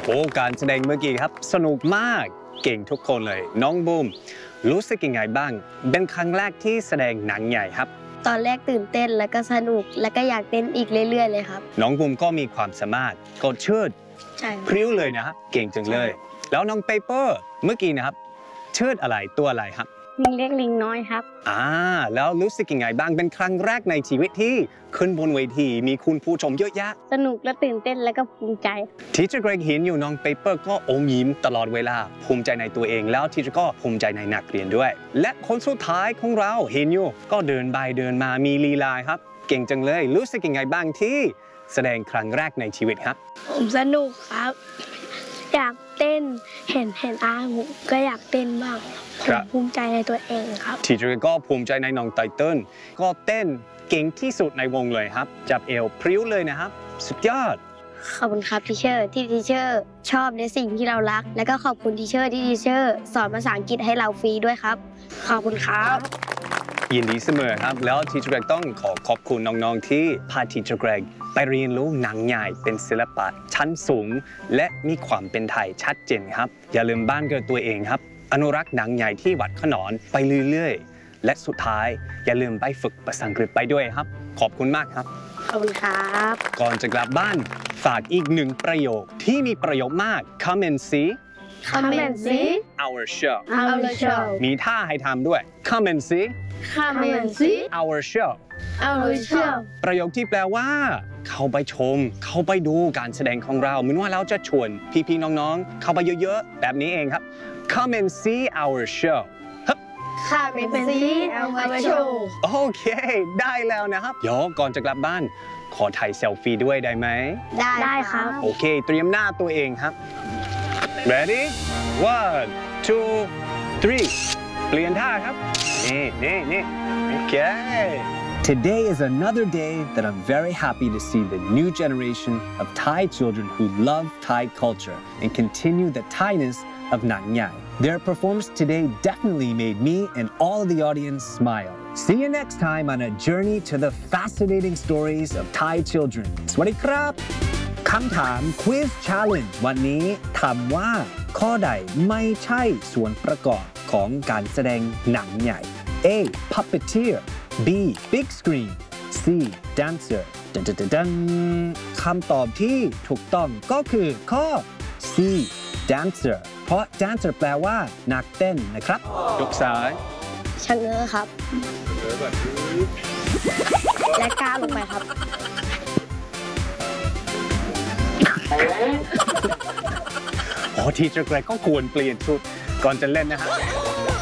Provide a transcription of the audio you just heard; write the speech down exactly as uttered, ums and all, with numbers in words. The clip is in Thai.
อ้การแสดงเมื่อกี้ครับสนุกมากเก่งทุกคนเลยน้องบูมรู้สึกยังไงบ้างเป็นครั้งแรกที่แสดงหนังใหญ่ครับตอนแรกตื่นเต้นแล้วก็สนุกแล้วก็อยากเต้นอีกเรื่อยๆเลยครับน้องบูมก็มีความสามารถกดเชิดใช่พริ้วเลยนะเก่งจังเลยแล้วน้องเปเปอร์เมื่อกี้นะครับเชิดอะไรตัวอะไรครับลิงเล็กลิงน้อยครับอ่าแล้วรู้สึกยังไงบ้างเป็นครั้งแรกในชีวิตที่ขึ้นบนเวทีมีคุณผู้ชมเยอะแยะสนุกและตื่นเต้นแล้วก็ภูมิใจทีเจอร์เกรกเห็นอยู่น้องเปเปอร์ก็อมยิ้มตลอดเวลาภูมิใจในตัวเองแล้วทีเจอร์ก็ภูมิใจในนักเรียนด้วยและคนสุดท้ายของเราเห็นอยู่ก็เดินไปเดินมามีลีลาครับเก่งจังเลยรู้สึกยังไงบ้างที่แสดงครั้งแรกในชีวิตครับผมสนุกครับอยากเต้นเห็นเห็นอาผมก็อยากเต้นบ้างผมภูมิใจในตัวเองครับทีเจอร์ก็ภูมิใจในน้องไตเติ้ลก็เต้นเก่งที่สุดในวงเลยครับจับเอวพริ้วเลยนะครับสุดยอดขอบคุณครับทีเชอร์ที่ทีเชอร์ชอบในสิ่งที่เรารักและก็ขอบคุณทีเชอร์ที่ทีเชอร์สอนภาษาอังกฤษให้เราฟรีด้วยครับขอบคุณครับยินดีเสมอครับแล้วทีเจอร์เกรกต้องขอขอบคุณน้องๆที่พาทีเจอร์เกรกไปเรียนรู้หนังใหญ่เป็นศิลปะชั้นสูงและมีความเป็นไทยชัดเจนครับอย่าลืมบ้านเกิดตัวเองครับอนุรักษ์หนังใหญ่ที่วัดขนอนไปเรื่อยๆและสุดท้ายอย่าลืมไปฝึกภาษาอังกฤษไปด้วยครับขอบคุณมากครับขอบคุณครับก่อนจะกลับบ้านฝากอีกหนึ่งประโยคที่มีประโยชน์มาก Come and see Come and see our show our show มีท่าให้ทำด้วย Come and see Come and see our show our show ประโยคที่แปลว่าเข้าไปชมเข้าไปดูการแสดงของเราเหมือนว่าเราจะชวนพี่ๆน้องๆเข้าไปเยอะๆแบบนี้เองครับ Come and see our show Come and see our show โอเคได้แล้วนะครับเดี๋ยวก่อนจะกลับบ้านขอถ่ายเซลฟี่ด้วยได้ไหมได้ได้ครับโอเคเตรียมหน้าตัวเองครับ ready one two three เปลี่ยนท่าครับนี่นี่นี่โอเค Today is another day that I'm very happy to see the new generation of Thai children who love Thai culture and continue the Thainess of Nang Nhai. Their performance today definitely made me and all of the audience smile. See you next time on a journey to the fascinating stories of Thai children. สวัสดีครับคำถาม Quiz Challenge วันนี้ถามว่าข้อใดไม่ใช่ส่วนประกอบของการแสดงหนังใหญ่ A. Puppeteer B. Big Screen C. Dancer ดันดันดันคำตอบที่ถูกต้องก็คือข้อ C. Dancer เพราะ Dancer แปลว่านักเต้นนะครับยกซ้ายชะเง้อครับและก้าวลงไปครับอ๋อทีเจอร์เกรกก็ควรเปลี่ยนชุดก่อนจะเล่นนะฮะ